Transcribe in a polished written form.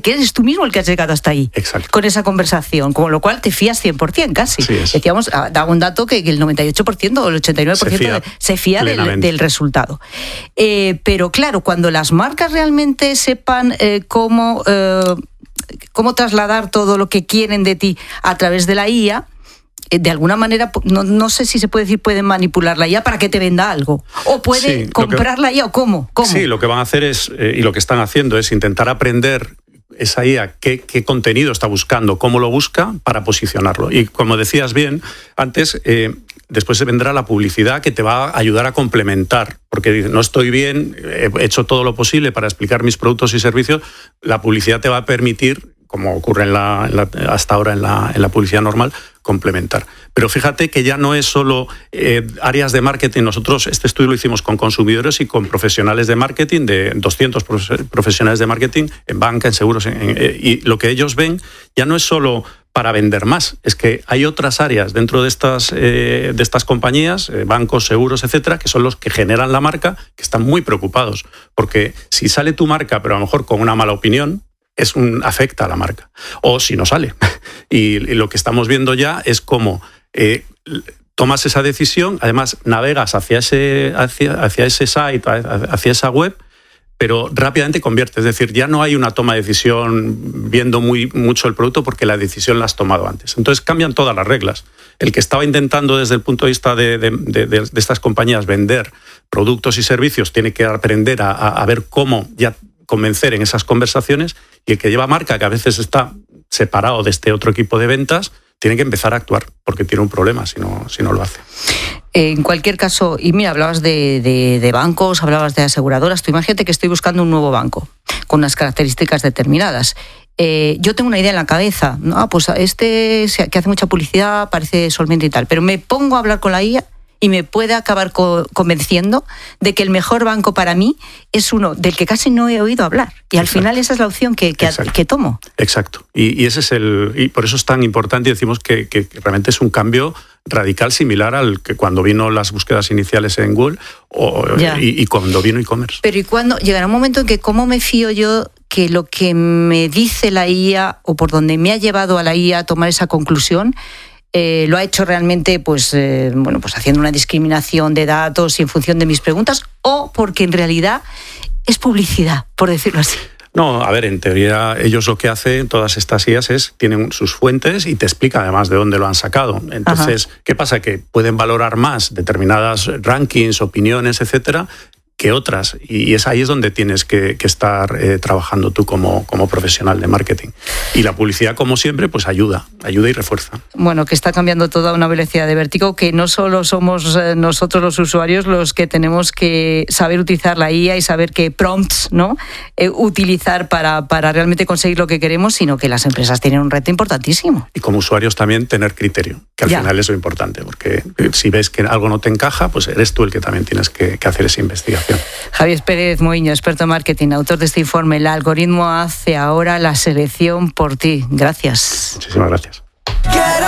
que eres tú mismo el que has llegado hasta ahí. Exacto. Con esa conversación, con lo cual te fías 100% casi. Decíamos, daba un dato que el 98% o el 89% se fía del resultado. Pero claro, cuando las marcas realmente sepan cómo trasladar todo lo que quieren de ti a través de la IA, de alguna manera, no sé si se puede decir, pueden manipular la IA para que te venda algo. O pueden comprar la IA, o ¿cómo? Sí, lo que van a hacer es, y lo que están haciendo es intentar aprender esa IA qué contenido está buscando, cómo lo busca, para posicionarlo. Y como decías bien antes, después se vendrá la publicidad que te va a ayudar a complementar, porque no estoy bien, he hecho todo lo posible para explicar mis productos y servicios. La publicidad te va a permitir, como ocurre hasta ahora en la publicidad normal, complementar. Pero fíjate que ya no es solo áreas de marketing. Nosotros este estudio lo hicimos con consumidores y con profesionales de marketing, de 200 profesionales de marketing en banca, en seguros, y lo que ellos ven ya no es solo para vender más, es que hay otras áreas dentro de estas compañías, bancos, seguros, etcétera, que son los que generan la marca, que están muy preocupados, porque si sale tu marca, pero a lo mejor con una mala opinión, afecta a la marca. O si no sale. Y lo que estamos viendo ya es cómo tomas esa decisión, además navegas hacia ese site, hacia esa web, pero rápidamente convierte. Es decir, ya no hay una toma de decisión viendo mucho el producto porque la decisión la has tomado antes. Entonces cambian todas las reglas. El que estaba intentando desde el punto de vista de estas compañías vender productos y servicios tiene que aprender a ver cómo ya convencer en esas conversaciones, y el que lleva marca, que a veces está separado de este otro equipo de ventas, tiene que empezar a actuar porque tiene un problema si no lo hace. En cualquier caso, y mira, hablabas de bancos, hablabas de aseguradoras. Tú imagínate que estoy buscando un nuevo banco con unas características determinadas. Yo tengo una idea en la cabeza, ¿no? Pues que hace mucha publicidad, parece solvente y tal, pero me pongo a hablar con la IA y me puede acabar convenciendo de que el mejor banco para mí es uno del que casi no he oído hablar. Y al final esa es la opción que tomo. Exacto. Y ese es y por eso es tan importante, y decimos que realmente es un cambio radical, similar al que cuando vino las búsquedas iniciales en Google y cuando vino e-commerce. Pero ¿y cuándo llegará un momento en que cómo me fío yo que lo que me dice la IA o por donde me ha llevado a la IA a tomar esa conclusión lo ha hecho realmente pues haciendo una discriminación de datos y en función de mis preguntas, o porque en realidad es publicidad, por decirlo así? No, a ver, en teoría ellos lo que hacen, todas estas IAs, tienen sus fuentes y te explican además de dónde lo han sacado. Entonces, ¿qué pasa? Que pueden valorar más determinadas rankings, opiniones, etcétera, que otras, y ahí es donde tienes que estar trabajando tú como profesional de marketing. Y la publicidad, como siempre, pues ayuda y refuerza. Bueno, que está cambiando toda una velocidad de vértigo, que no solo somos nosotros los usuarios los que tenemos que saber utilizar la IA y saber qué prompts, ¿no? Utilizar para realmente conseguir lo que queremos, sino que las empresas tienen un reto importantísimo. Y como usuarios también tener criterio, que al final es lo importante, porque si ves que algo no te encaja, pues eres tú el que también tienes que hacer esa investigación. Javier Pérez Moiño, experto en marketing, autor de este informe. El algoritmo hace ahora la selección por ti. Gracias. Muchísimas gracias.